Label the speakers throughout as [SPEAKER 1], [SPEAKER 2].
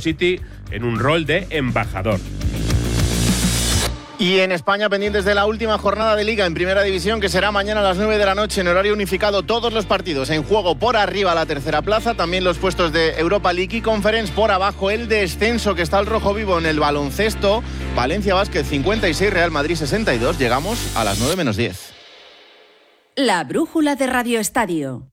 [SPEAKER 1] City en un rol de embajador.
[SPEAKER 2] Y en España, pendientes de la última jornada de Liga en Primera División, que será mañana a las 9 de la noche en horario unificado. Todos los partidos en juego por arriba la tercera plaza, también los puestos de Europa League y Conference. Por abajo el descenso, que está el rojo vivo en el baloncesto. Valencia Basket 56, Real Madrid 62. Llegamos a las 9 menos 10.
[SPEAKER 3] La brújula de Radio Estadio.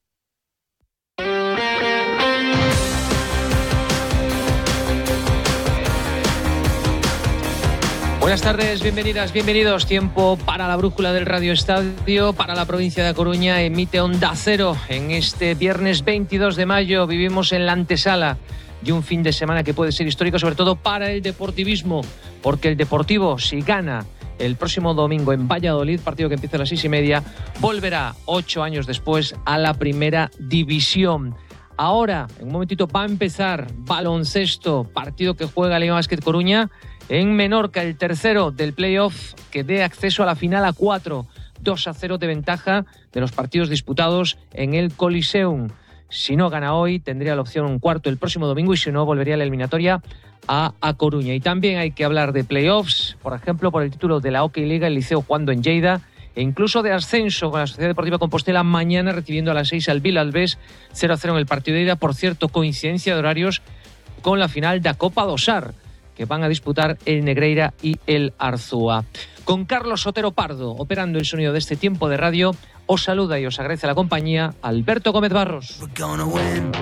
[SPEAKER 4] Buenas tardes, bienvenidas, bienvenidos. Tiempo para la brújula del Radio Estadio, para la provincia de A Coruña. Emite Onda Cero en este viernes 22 de mayo. Vivimos en la antesala de un fin de semana que puede ser histórico, sobre todo para el deportivismo, porque el Deportivo, si gana el próximo domingo en Valladolid, partido que empieza a las 6:30, volverá 8 años después a la Primera División. Ahora, en un momentito, va a empezar baloncesto, partido que juega Liga Basket Coruña en Menorca, el tercero del playoff que dé acceso a la final a 4, 2-0 de ventaja de los partidos disputados en el Coliseum. Si no gana hoy, tendría la opción un cuarto el próximo domingo, y si no, volvería a la eliminatoria a Coruña. Y también hay que hablar de playoffs, por ejemplo, por el título de la Hockey Liga, el Liceo jugando en Lleida, e incluso de ascenso con la Sociedad Deportiva Compostela mañana recibiendo a las 6 al Vilalbés, 0-0 en el partido de ida. Por cierto, coincidencia de horarios con la final de la Copa do Sar, que van a disputar el Negreira y el Arzúa. Con Carlos Sotero Pardo operando el sonido de este tiempo de radio, os saluda y os agradece la compañía Alberto Gómez Barros.